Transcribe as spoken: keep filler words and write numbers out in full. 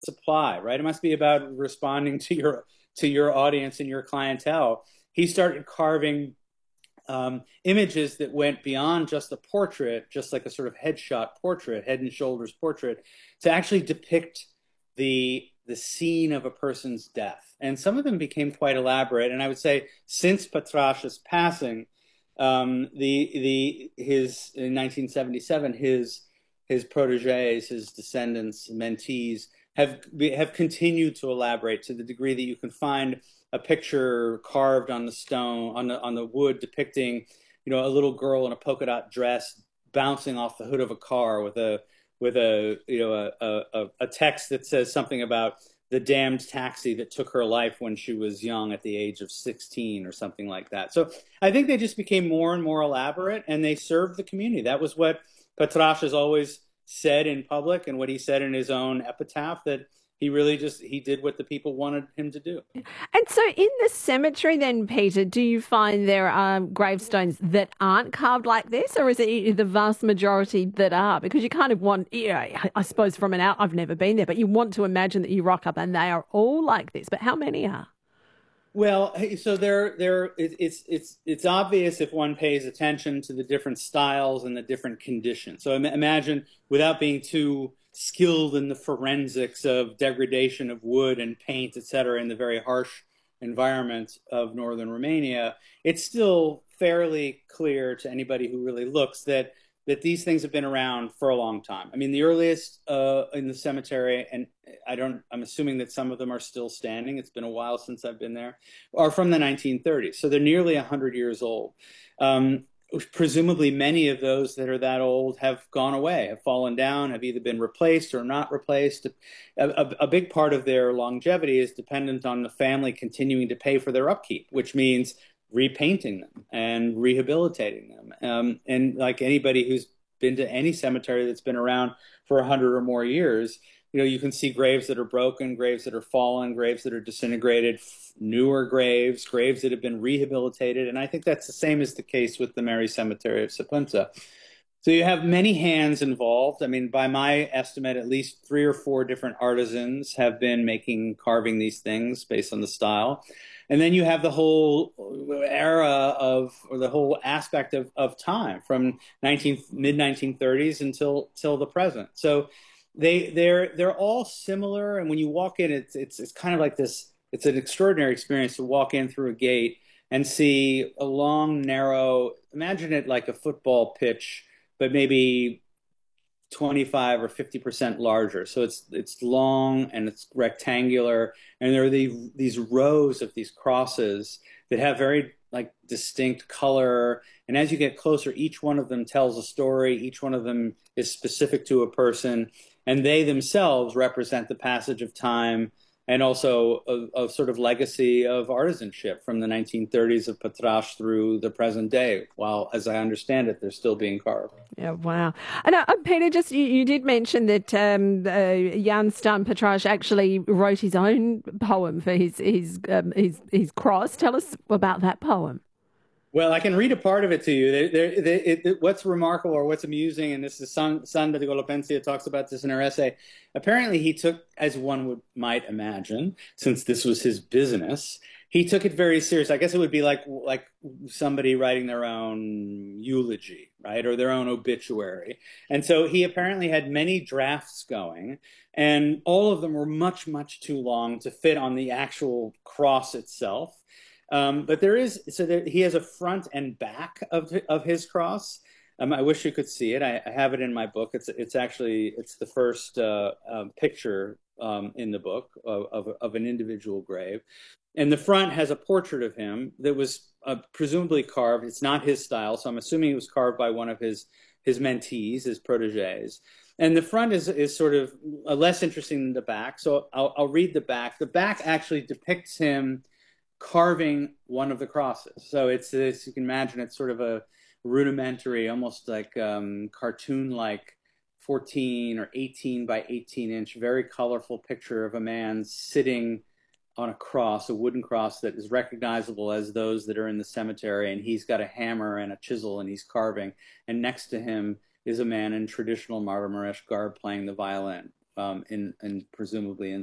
supply, right? It must be about responding to your to your audience and your clientele. He started carving um, images that went beyond just a portrait, just like a sort of headshot portrait, head and shoulders portrait, to actually depict the the scene of a person's death. And some of them became quite elaborate. And I would say since Petras's passing, um, the the his in nineteen seventy-seven, his his proteges, his descendants, mentees have have continued to elaborate to the degree that you can find a picture carved on the stone, on the on the wood, depicting, you know, a little girl in a polka dot dress bouncing off the hood of a car with a with a you know a a, a text that says something about the damned taxi that took her life when she was young at the age of sixteen or something like that. So I think they just became more and more elaborate, and they served the community. That was what Petrash has always said in public, and what he said in his own epitaph, that he really just, he did what the people wanted him to do. And so in the cemetery then, Peter, do you find there are gravestones that aren't carved like this, or is it the vast majority that are? Because you kind of want, you know, I suppose from an out, I've never been there, but you want to imagine that you rock up and they are all like this. But how many are? Well, so there, there, it's it's it's obvious if one pays attention to the different styles and the different conditions. So imagine, without being too skilled in the forensics of degradation of wood and paint, et cetera, in the very harsh environment of northern Romania, it's still fairly clear to anybody who really looks that that these things have been around for a long time. I mean, the earliest uh, in the cemetery, and I don't, I'm assuming that some of them are still standing. It's been a while since I've been there, are from the nineteen thirties. So they're nearly one hundred years old. Um, presumably many of those that are that old have gone away, have fallen down, have either been replaced or not replaced. A, a, a big part of their longevity is dependent on the family continuing to pay for their upkeep, which means repainting them and rehabilitating them. Um, and like anybody who's been to any cemetery that's been around for a hundred or more years, you know, you can see graves that are broken, graves that are fallen, graves that are disintegrated, newer graves, graves that have been rehabilitated. And I think that's the same as the case with the Mary Cemetery of Săpânța. So you have many hands involved. I mean, by my estimate, at least three or four different artisans have been making, carving these things based on the style. And then you have the whole era of, or the whole aspect of, of time from nineteen, mid nineteen thirties until till the present. So they they're they're all similar. And when you walk in, it's it's it's kind of like this. It's an extraordinary experience to walk in through a gate and see a long, narrow. Imagine it like a football pitch, but maybe twenty-five or fifty percent larger. So it's it's long and it's rectangular, and there are the, these rows of these crosses that have very like distinct color. And as you get closer, each one of them tells a story. Each one of them is specific to a person, and they themselves represent the passage of time and also a, a sort of legacy of artisanship from the nineteen thirties of Petraș through the present day, while, as I understand it, they're still being carved. Yeah, wow. And uh, Peter, just you, you did mention that um, uh, Jan Stan Petraș actually wrote his own poem for his his um, his his cross. Tell us about that poem. Well, I can read a part of it to you. There, there, there, it, it, what's remarkable or what's amusing, and this is Sandra de Golopenția talks about this in her essay. Apparently, he took, as one would might imagine, since this was his business, he took it very serious. I guess it would be like like somebody writing their own eulogy, right, or their own obituary. And so he apparently had many drafts going, and all of them were much, much too long to fit on the actual cross itself. Um, but there is, so there, he has a front and back of of his cross. Um, I wish you could see it. I, I have it in my book. It's it's actually it's the first uh, um, picture um, in the book of, of of an individual grave, and the front has a portrait of him that was uh, presumably carved. It's not his style, so I'm assuming it was carved by one of his his mentees, his proteges. And the front is is sort of uh, less interesting than the back. So I'll, I'll read the back. The back actually depicts him carving one of the crosses. So it's this, you can imagine it's sort of a rudimentary, almost like um, cartoon-like fourteen or eighteen by eighteen inch, very colorful picture of a man sitting on a cross, a wooden cross that is recognizable as those that are in the cemetery. And he's got a hammer and a chisel and he's carving. And next to him is a man in traditional Marmaresh garb playing the violin. um, in and presumably in